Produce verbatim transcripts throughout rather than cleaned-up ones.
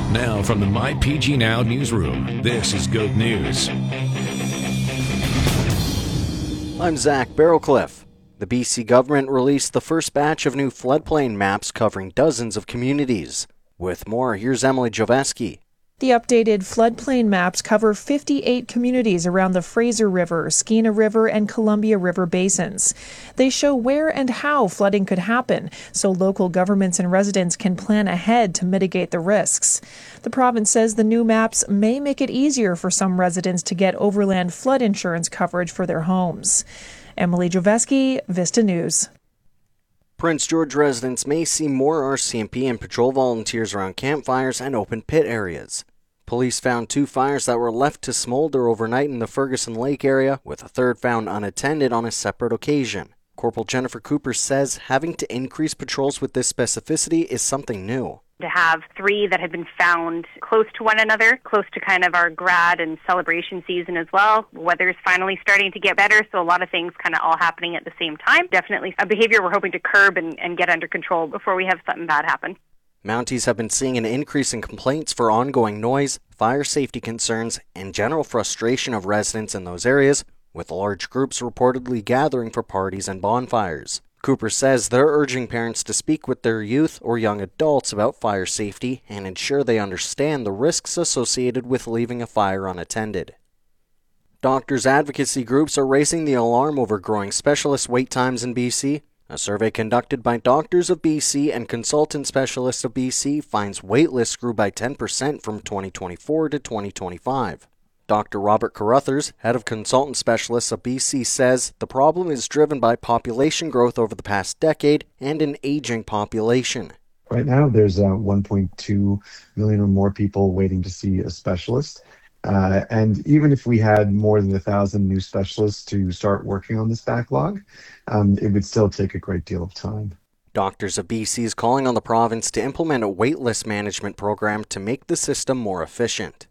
Now from the My P G Now newsroom, this is Goat News. I'm Zach Barrowcliff. The B C government released the first batch of new floodplain maps covering dozens of communities. With more, here's Emily Joveski. The updated floodplain maps cover fifty-eight communities around the Fraser River, Skeena River, and Columbia River basins. They show where and how flooding could happen, so local governments and residents can plan ahead to mitigate the risks. The province says the new maps may make it easier for some residents to get overland flood insurance coverage for their homes. Emily Joveski, Vista News. Prince George residents may see more R C M P and patrol volunteers around campfires and open pit areas. Police found two fires that were left to smolder overnight in the Ferguson Lake area, with a third found unattended on a separate occasion. Corporal Jennifer Cooper says having to increase patrols with this specificity is something new. To have three that have been found close to one another, close to kind of our grad and celebration season as well. Weather's finally starting to get better, so a lot of things kind of all happening at the same time. Definitely a behavior we're hoping to curb and, and get under control before we have something bad happen. Mounties have been seeing an increase in complaints for ongoing noise, fire safety concerns, and general frustration of residents in those areas, with large groups reportedly gathering for parties and bonfires. Cooper says they're urging parents to speak with their youth or young adults about fire safety and ensure they understand the risks associated with leaving a fire unattended. Doctors' advocacy groups are raising the alarm over growing specialist wait times in B C. A survey conducted by Doctors of B C and Consultant Specialists of B C finds wait lists grew by ten percent from twenty twenty-four to twenty twenty-five. Doctor Robert Carruthers, head of Consultant Specialists of B C, says the problem is driven by population growth over the past decade and an aging population. Right now, there's uh, one point two million or more people waiting to see a specialist. Uh, and even if we had more than a thousand new specialists to start working on this backlog, um, it would still take a great deal of time. Doctors of B C is calling on the province to implement a waitlist management program to make the system more efficient.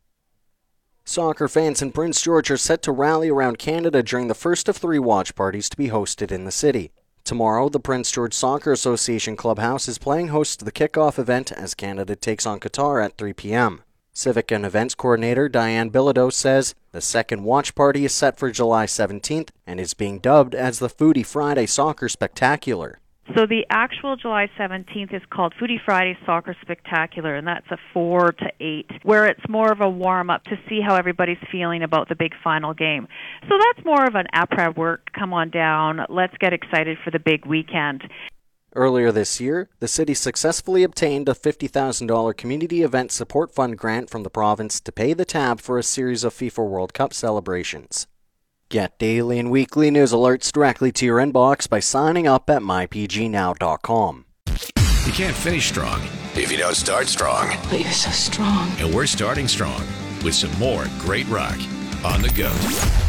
Soccer fans in Prince George are set to rally around Canada during the first of three watch parties to be hosted in the city. Tomorrow, the Prince George Soccer Association Clubhouse is playing host to the kickoff event as Canada takes on Qatar at three p.m. Civic and Events Coordinator Diane Bilodeau says the second watch party is set for July seventeenth and is being dubbed as the Foodie Friday Soccer Spectacular. So the actual July seventeenth is called Foodie Friday Soccer Spectacular, and that's a four to eight, where it's more of a warm-up to see how everybody's feeling about the big final game. So that's more of an après work, come on down, let's get excited for the big weekend. Earlier this year, the city successfully obtained a fifty thousand dollars Community Event Support Fund grant from the province to pay the tab for a series of FIFA World Cup celebrations. Get daily and weekly news alerts directly to your inbox by signing up at my p g now dot com. You can't finish strong if you don't start strong. But you're so strong. And we're starting strong with some more great rock on the go.